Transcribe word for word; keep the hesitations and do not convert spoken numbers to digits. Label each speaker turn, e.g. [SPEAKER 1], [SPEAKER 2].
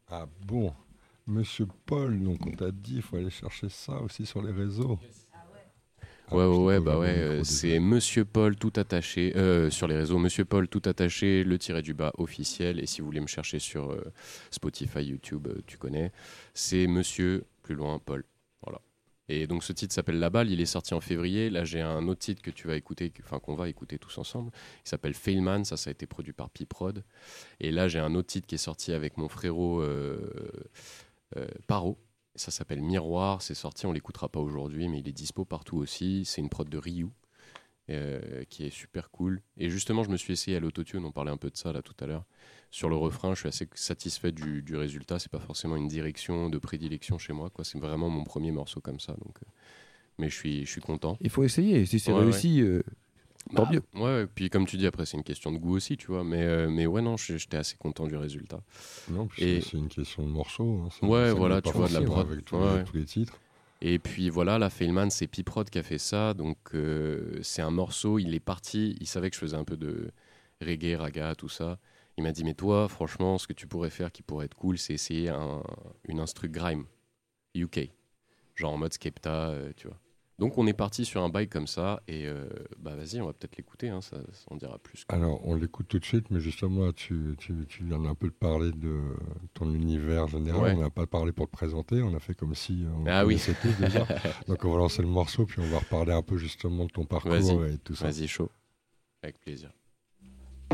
[SPEAKER 1] Ah bon, Monsieur Paul, donc on t'a dit, il faut aller chercher ça aussi sur les réseaux. Ah,
[SPEAKER 2] Ouais,
[SPEAKER 1] je
[SPEAKER 2] ouais,
[SPEAKER 1] t'ai
[SPEAKER 2] ouais,
[SPEAKER 1] pas
[SPEAKER 2] bah
[SPEAKER 1] ouvert
[SPEAKER 2] ouais,
[SPEAKER 1] mon
[SPEAKER 2] euh,
[SPEAKER 1] micro,
[SPEAKER 2] c'est
[SPEAKER 1] désolé.
[SPEAKER 2] Monsieur Paul tout attaché euh, sur les réseaux. Monsieur Paul tout attaché, le tiré du bas officiel. Et si vous voulez me chercher sur euh, Spotify, YouTube, euh, tu connais, c'est Monsieur plus loin Paul. Voilà. Et donc ce titre s'appelle La Balle. Il est sorti en février. Là, j'ai un autre titre que tu vas écouter, enfin qu'on va écouter tous ensemble. Il s'appelle Failman. Ça, ça a été produit par Piprod. Et là, j'ai un autre titre qui est sorti avec mon frérot euh, euh, Paro. Ça s'appelle Miroir, c'est sorti, on l'écoutera pas aujourd'hui, mais il est dispo partout aussi. C'est une prod de Ryu, euh, qui est super cool. Et justement, je me suis essayé à l'autotune, on parlait un peu de ça là tout à l'heure. Sur le refrain, je suis assez satisfait du, du résultat. C'est pas forcément une direction de prédilection chez moi, quoi. C'est vraiment mon premier morceau comme ça, donc. euh, Mais je suis, je suis content.
[SPEAKER 3] Il faut essayer. Si c'est
[SPEAKER 2] Ouais, ouais.
[SPEAKER 3] réussi, euh, tant
[SPEAKER 2] Bah,
[SPEAKER 3] mieux.
[SPEAKER 2] ouais, puis comme tu dis, après, c'est une question de goût aussi, tu vois. Mais, euh, mais ouais, non, je- j'étais assez content du résultat.
[SPEAKER 1] Non, puis
[SPEAKER 2] Et-
[SPEAKER 1] c'est, c'est une question de morceaux. Hein. Ça,
[SPEAKER 2] Ouais,
[SPEAKER 1] ça
[SPEAKER 2] voilà,
[SPEAKER 1] n'est pas
[SPEAKER 2] tu vois, de la
[SPEAKER 1] facile, hein,
[SPEAKER 2] prod.
[SPEAKER 1] avec tous,
[SPEAKER 2] Ouais,
[SPEAKER 1] les,
[SPEAKER 2] ouais.
[SPEAKER 1] tous les titres.
[SPEAKER 2] Et puis voilà, la Failman, c'est Piprod qui a fait ça. Donc euh, c'est un morceau, il est parti, il savait que je faisais un peu de reggae, raga, tout ça. Il m'a dit, mais toi, franchement, ce que tu pourrais faire qui pourrait être cool, c'est essayer un, une instru grime, U K. Genre en mode Skepta, euh, tu vois. Donc on est parti sur un bail comme ça. Et euh, bah vas-y, on va peut-être l'écouter, hein, ça, ça en dira plus.
[SPEAKER 1] Alors, on l'écoute tout de suite, mais justement, tu, tu, tu viens un peu de parler de ton univers général.
[SPEAKER 2] Ouais.
[SPEAKER 1] On n'a pas parlé pour te présenter, on a fait comme si on
[SPEAKER 2] Ah oui.
[SPEAKER 1] connaissait tous déjà. Donc, on va lancer le morceau, puis on va reparler un peu justement de ton parcours
[SPEAKER 2] Vas-y.
[SPEAKER 1] et tout ça.
[SPEAKER 2] Vas-y, chaud. Avec plaisir.